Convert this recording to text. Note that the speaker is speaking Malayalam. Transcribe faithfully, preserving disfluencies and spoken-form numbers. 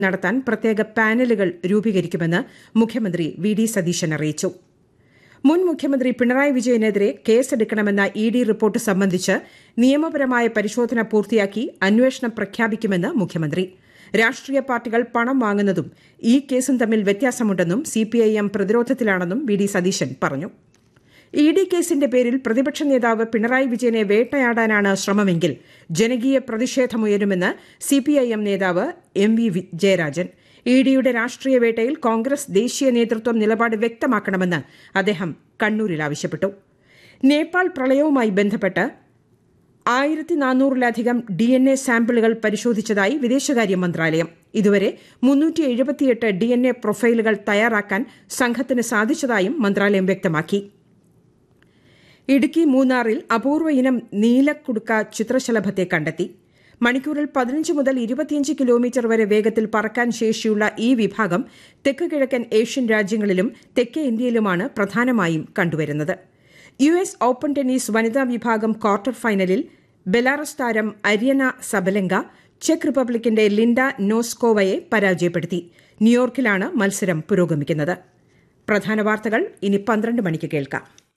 നടത്താൻ പ്രത്യേക പാനലുകൾ രൂപീകരിക്കുമെന്ന് മുഖ്യമന്ത്രി വി ഡി സതീശൻ അറിയിച്ചു. മുൻ മുഖ്യമന്ത്രി പിണറായി വിജയനെതിരെ കേസെടുക്കണമെന്ന ഇ ഡി റിപ്പോർട്ട് സംബന്ധിച്ച് നിയമപരമായ പരിശോധന പൂർത്തിയാക്കി അന്വേഷണം പ്രഖ്യാപിക്കുമെന്ന് മുഖ്യമന്ത്രി. രാഷ്ട്രീയ പാർട്ടികൾ പണം വാങ്ങുന്നതും ഈ കേസും തമ്മിൽ വ്യത്യാസമുണ്ടെന്നും സിപിഐഎം പ്രതിരോധത്തിലാണെന്നും വി ഡി സതീശൻ പറഞ്ഞു. ഇ ഡി കേസിന്റെ പേരിൽ പ്രതിപക്ഷ നേതാവ് പിണറായി വിജയനെ വേട്ടയാടാനാണ് ശ്രമമെങ്കിൽ ജനകീയ പ്രതിഷേധമുയരുമെന്ന് സിപിഐഎം നേതാവ് എം വി ജയരാജൻ. ഇ ഡിയുടെ രാഷ്ട്രീയ വേട്ടയിൽ കോൺഗ്രസ് ദേശീയ നേതൃത്വം നിലപാട് വ്യക്തമാക്കണമെന്ന് അദ്ദേഹം കണ്ണൂരിൽ ആവശ്യപ്പെട്ടു. നേപ്പാൾ പ്രളയവുമായി ബന്ധപ്പെട്ട് ആയിരത്തി നാനൂറിലധികം ഡി എൻ എ സാമ്പിളുകൾ പരിശോധിച്ചതായി വിദേശകാര്യ മന്ത്രാലയം. ഇതുവരെ മുന്നൂറ്റി എഴുപത്തിയെട്ട് ഡി എൻ എ പ്രൊഫൈലുകൾ തയ്യാറാക്കാൻ സംഘത്തിന് സാധിച്ചതായും മന്ത്രാലയം വ്യക്തമാക്കി. ഇടുക്കി മൂന്നാറിൽ അപൂർവ ഇനം നീലക്കുടുക്ക ചിത്രശലഭത്തെ കണ്ടെത്തി. മണിക്കൂറിൽ പതിനഞ്ച് മുതൽ ഇരുപത്തിയഞ്ച് കിലോമീറ്റർ വരെ വേഗത്തിൽ പറക്കാൻ ശേഷിയുള്ള ഈ വിഭാഗം തെക്ക് കിഴക്കൻ ഏഷ്യൻ രാജ്യങ്ങളിലും തെക്കേ ഇന്ത്യയിലുമാണ് പ്രധാനമായും കണ്ടുവരുന്നത്. യു എസ് ഓപ്പൺ ടെന്നീസ് വനിതാ വിഭാഗം ക്വാർട്ടർ ഫൈനലിൽ ബെലാറസ് താരം അരിയന സബലെങ്ക ചെക്ക് റിപ്പബ്ലിക്കിന്റെ ലിൻഡ നോസ്കോവയെ പരാജയപ്പെടുത്തി. ന്യൂയോർക്കിലാണ് മത്സരം പുരോഗമിക്കുന്നത്. പ്രധാന വാർത്തകൾ ഇനി പന്ത്രണ്ട് മണിക്ക് കേൾക്കാം.